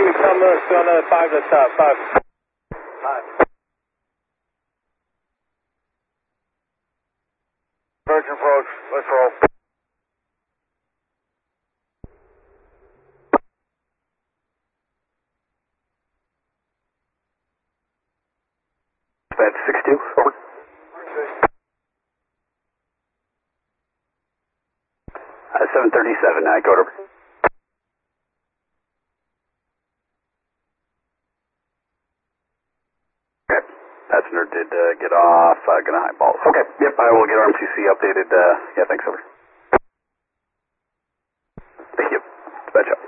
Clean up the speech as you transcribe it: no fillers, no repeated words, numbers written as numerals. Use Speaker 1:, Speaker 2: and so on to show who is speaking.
Speaker 1: Summer, still another 5 to stop, 5. 5. Virgin approach, let's roll.
Speaker 2: That's 62, over. 737, go over. Okay, passenger did get off, gonna highball. Okay, yep, I will get RMCC updated, yeah, thanks, over. Thank you, dispatch up.